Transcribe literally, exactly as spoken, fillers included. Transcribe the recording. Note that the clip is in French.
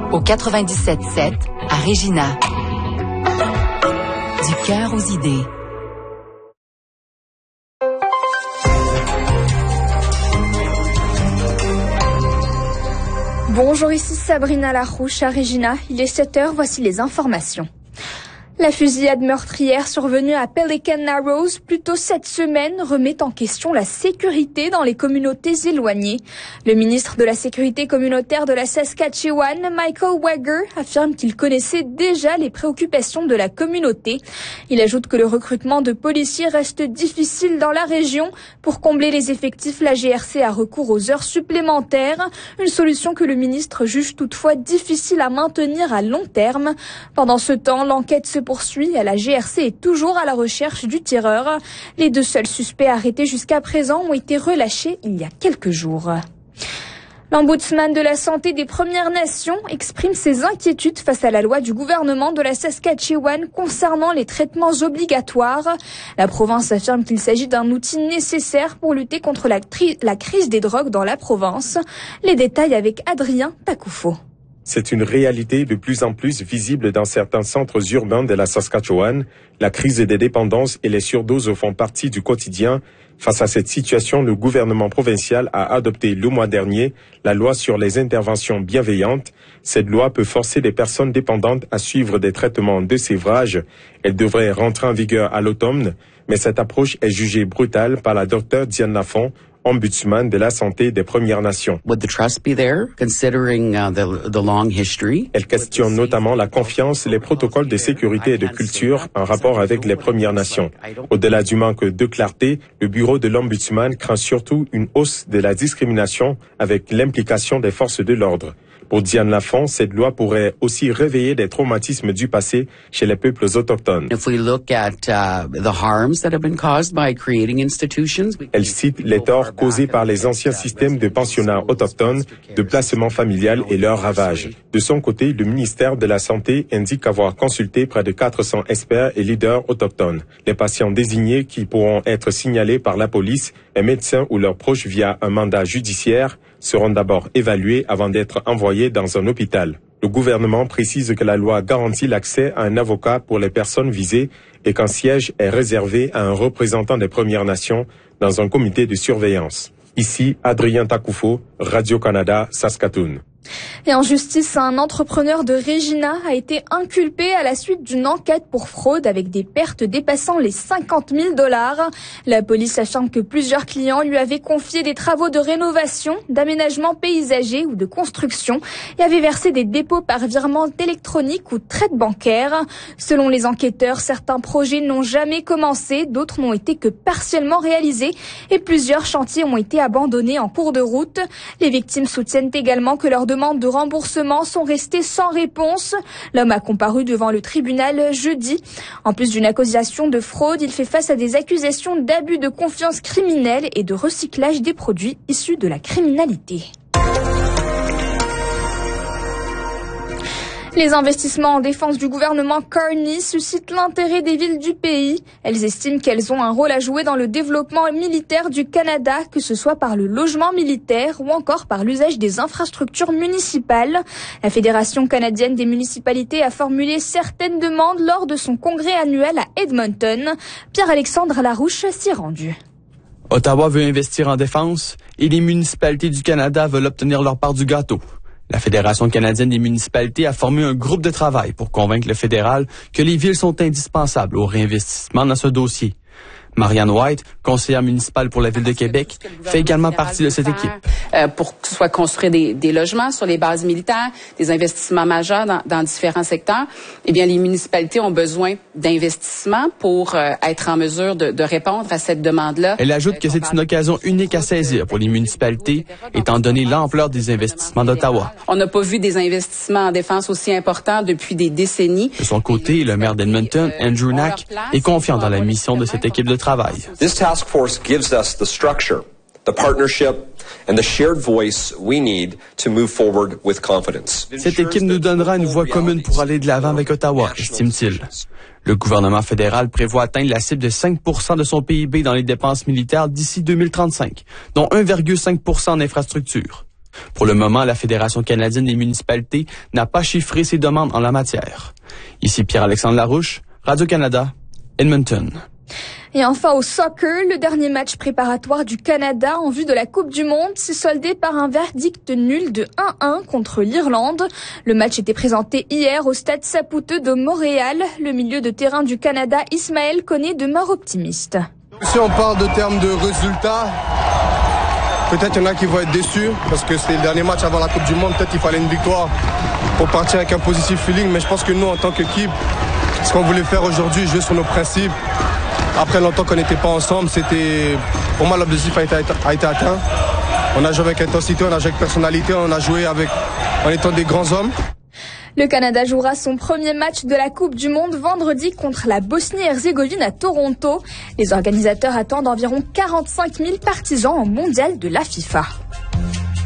au quatre-vingt-dix-sept sept à Regina. Du cœur aux idées. Bonjour, ici Sabrina Larouche à Regina. Il est sept heures, voici les informations. La fusillade meurtrière survenue à Pelican Narrows plus tôt cette semaine remet en question la sécurité dans les communautés éloignées. Le ministre de la Sécurité communautaire de la Saskatchewan, Michael Wager, affirme qu'il connaissait déjà les préoccupations de la communauté. Il ajoute que le recrutement de policiers reste difficile dans la région. Pour combler les effectifs, la G R C a recours aux heures supplémentaires, une solution que le ministre juge toutefois difficile à maintenir à long terme. Pendant ce temps, l'enquête se poursuit et la G R C est toujours à la recherche du tireur. Les deux seuls suspects arrêtés jusqu'à présent ont été relâchés il y a quelques jours. L'ombudsman de la santé des Premières Nations exprime ses inquiétudes face à la loi du gouvernement de la Saskatchewan concernant les traitements obligatoires. La province affirme qu'il s'agit d'un outil nécessaire pour lutter contre la, tri- la crise des drogues dans la province. Les détails avec Adrien Takoufo. C'est une réalité de plus en plus visible dans certains centres urbains de la Saskatchewan. La crise des dépendances et les surdoses font partie du quotidien. Face à cette situation, le gouvernement provincial a adopté le mois dernier la loi sur les interventions bienveillantes. Cette loi peut forcer les personnes dépendantes à suivre des traitements de sévrage. Elle devrait rentrer en vigueur à l'automne, mais cette approche est jugée brutale par la docteure Diane Lafont, ombudsman de la santé des Premières Nations. Would the trust be there, considering uh, the, the long history? Elle questionne notamment la confiance, les protocoles de sécurité et de culture en rapport avec les Premières Nations. Au-delà du manque de clarté, le bureau de l'ombudsman craint surtout une hausse de la discrimination avec l'implication des forces de l'ordre. Pour Diane Lafont, cette loi pourrait aussi réveiller des traumatismes du passé chez les peuples autochtones. If we look at uh, the harms that have been caused by creating institutions, elle cite les torts causés par les anciens systèmes de pensionnats autochtones, de placement familial et leurs ravages. De son côté, le ministère de la Santé indique avoir consulté près de quatre cents experts et leaders autochtones. Les patients désignés qui pourront être signalés par la police, un médecin ou leurs proches via un mandat judiciaire seront d'abord évalués avant d'être envoyés dans un hôpital. Le gouvernement précise que la loi garantit l'accès à un avocat pour les personnes visées et qu'un siège est réservé à un représentant des Premières Nations dans un comité de surveillance. Ici, Adrien Takoufo, Radio-Canada, Saskatoon. Et en justice, un entrepreneur de Regina a été inculpé à la suite d'une enquête pour fraude avec des pertes dépassant les cinquante mille dollars. La police affirme que plusieurs clients lui avaient confié des travaux de rénovation, d'aménagement paysager ou de construction et avaient versé des dépôts par virement électronique ou traite bancaire. Selon les enquêteurs, certains projets n'ont jamais commencé, d'autres n'ont été que partiellement réalisés et plusieurs chantiers ont été abandonnés en cours de route. Les victimes soutiennent également que leurs demandes de remboursement sont restées sans réponse. L'homme a comparu devant le tribunal jeudi. En plus d'une accusation de fraude, il fait face à des accusations d'abus de confiance criminelle et de recyclage des produits issus de la criminalité. Les investissements en défense du gouvernement Carney suscitent l'intérêt des villes du pays. Elles estiment qu'elles ont un rôle à jouer dans le développement militaire du Canada, que ce soit par le logement militaire ou encore par l'usage des infrastructures municipales. La Fédération canadienne des municipalités a formulé certaines demandes lors de son congrès annuel à Edmonton. Pierre-Alexandre Larouche s'y est rendu. Ottawa veut investir en défense et les municipalités du Canada veulent obtenir leur part du gâteau. La Fédération canadienne des municipalités a formé un groupe de travail pour convaincre le fédéral que les villes sont indispensables au réinvestissement dans ce dossier. Marianne White, conseillère municipale pour la Ville de Québec, fait également partie de cette équipe. Euh, pour soit construire des, des logements sur les bases militaires, des investissements majeurs dans, dans différents secteurs, eh bien, les municipalités ont besoin d'investissements pour euh, être en mesure de, de répondre à cette demande-là. Elle ajoute que c'est une occasion unique à saisir pour les municipalités, étant donné l'ampleur des investissements d'Ottawa. On n'a pas vu des investissements en défense aussi importants depuis des décennies. De son côté, le maire d'Edmonton, Andrew Knack, est confiant dans la mission de cette équipe de travail. This task force gives us the structure, the partnership and the shared voice we need to move forward with confidence. Cette équipe nous donnera une voix commune pour aller de l'avant avec Ottawa, estime-t-il. Le gouvernement fédéral prévoit atteindre la cible de cinq pour cent de son P I B dans les dépenses militaires d'ici deux mille trente-cinq, dont un virgule cinq pour cent en infrastructures. Pour le moment, la Fédération canadienne des municipalités n'a pas chiffré ses demandes en la matière. Ici Pierre-Alexandre Larouche, Radio-Canada, Edmonton. Et enfin au soccer, le dernier match préparatoire du Canada en vue de la Coupe du Monde s'est soldé par un verdict nul de un un contre l'Irlande. Le match était présenté hier au stade Saputo de Montréal. Le milieu de terrain du Canada, Ismaël Koné, demeure optimiste. Si on parle de termes de résultats, peut-être il y en a qui vont être déçus parce que c'est le dernier match avant la Coupe du Monde. Peut-être qu'il fallait une victoire pour partir avec un positif feeling. Mais je pense que nous, en tant qu'équipe, ce qu'on voulait faire aujourd'hui, jouer sur nos principes. Après longtemps qu'on n'était pas ensemble, c'était pour moi l'objectif a été, a été atteint. On a joué avec intensité, on a joué avec personnalité, on a joué avec en étant des grands hommes. Le Canada jouera son premier match de la Coupe du Monde vendredi contre la Bosnie-Herzégovine à Toronto. Les organisateurs attendent environ quarante-cinq mille partisans au mondial de la FIFA.